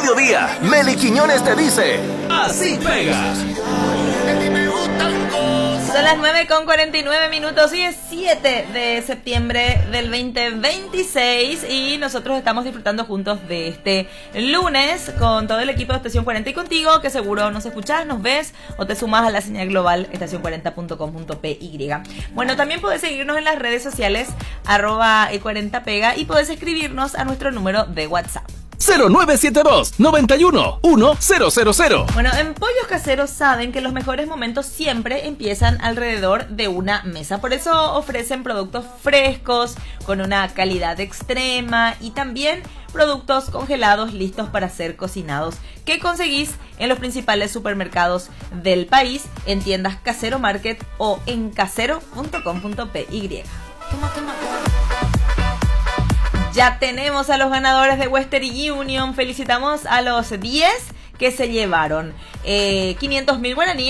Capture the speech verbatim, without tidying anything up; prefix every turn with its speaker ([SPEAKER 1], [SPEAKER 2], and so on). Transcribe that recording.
[SPEAKER 1] mediodía, Meli Quiñones te dice, así pega.
[SPEAKER 2] Son las nueve con cuarenta y nueve minutos y es siete de septiembre del veinte veintiséis y nosotros estamos disfrutando juntos de este lunes con todo el equipo de Estación cuarenta y contigo, que seguro nos escuchás, nos ves o te sumas a la señal global estación cuarenta punto com punto p y. Bueno, también podés seguirnos en las redes sociales arroba e cuarenta pega y podés escribirnos a nuestro número de WhatsApp
[SPEAKER 1] cero nueve siete dos, noventa y uno, uno cero cero cero.
[SPEAKER 2] Bueno, en Pollos Caseros saben que los mejores momentos siempre empiezan alrededor de una mesa. Por eso ofrecen productos frescos, con una calidad extrema y también productos congelados listos para ser cocinados, que conseguís en los principales supermercados del país, en tiendas Casero Market o en casero punto com punto p y. Toma, toma. Ya tenemos a los ganadores de Western Union. Felicitamos a los diez que se llevaron eh, quinientos mil guaraníes.